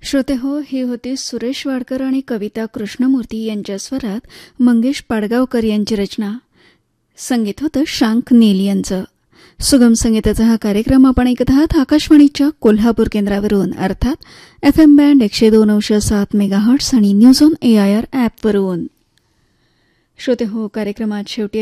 श्रोते हो, ही होती सुरेश वाडकर आणि कविता कृष्णमूर्ती यांच्या स्वरात मंगेश पाडगावकर यांची रचना. संगीत होतं शांक नील यांचं. सुगम संगीताचा हा कार्यक्रम आपण ऐकत आहात आकाशवाणीच्या कोल्हापूर केंद्रावरून, अर्थात FM बँड 102.7 मेगाहर्ट्झ आणि न्यूज ऑन AIR ॲपवरून. श्रोते हो, कार्यक्रमात शेवटी